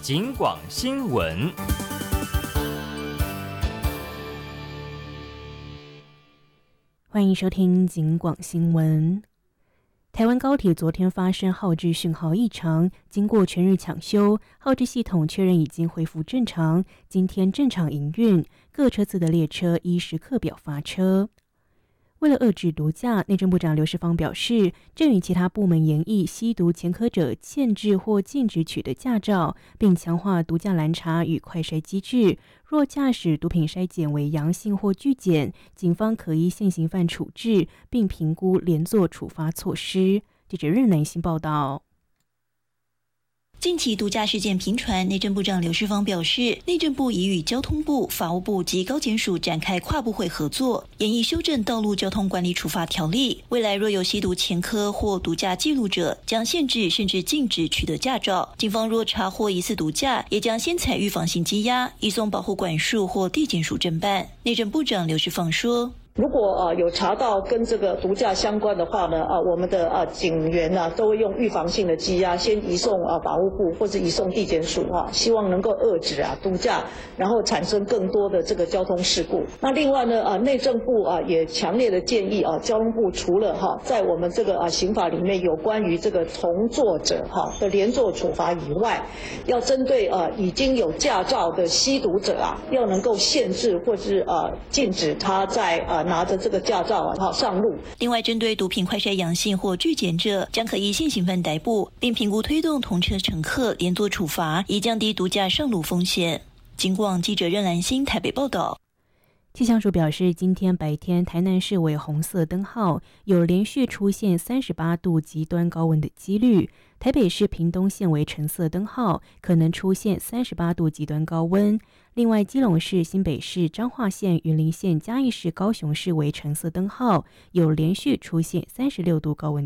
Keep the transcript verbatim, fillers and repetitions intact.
警广新闻。 欢迎收听警广新闻。台湾高铁昨天发生号志讯号异常，经过全日抢修，号志系统确认已经恢复正常，今天正常营运，各车次的列车依时刻表发车。为了遏制毒驾，内政部长刘世芳表示，正与其他部门研议吸毒前科者限制或禁止取得驾照，并强化毒驾拦查与快筛机制。若驾驶毒品筛检为阳性或拒检，警方可依现行犯处置，并评估连坐处罚措施。记者任南新报道。 近期毒驾事件频传，内政部长刘世芳表示，内政部已与交通部、法务部及高检署展开跨部会合作，研议修正道路交通管理处罚条例。未来若有吸毒前科或毒驾记录者，将限制甚至禁止取得驾照。警方若查获疑似毒驾，也将先采预防性羁押，移送保护管束或地检署侦办。内政部长刘世芳说， 如果啊有查到跟这个毒驾相关的话呢，啊我们的啊警员啊都会用预防性的羁押，先移送啊法务部或者移送地检署啊，希望能够遏制啊毒驾，然后产生更多的这个交通事故。那另外呢啊内政部啊也强烈的建议啊交通部除了哈、啊、在我们这个啊刑法里面有关于这个从作者哈、啊、的连坐处罚以外，要针对啊已经有驾照的吸毒者啊，要能够限制或是啊禁止他在啊拿着这个驾照啊上路。 另外，针对毒品快筛阳性或拒检者，将可依现行犯逮捕，并评估推动同车乘客连坐处罚，以降低毒驾上路风险。警广记者任兰心台北报道。 气象署表示，今天白天台南市为红色灯号，有连续出现三十八度极端高温的几率。台北市屏东县为橙色灯号，可能出现三十八度极端高温。另外，基隆市、新北市、彰化县、云林县、嘉义市、高雄市为橙色灯号，有连续出现三十六度高温的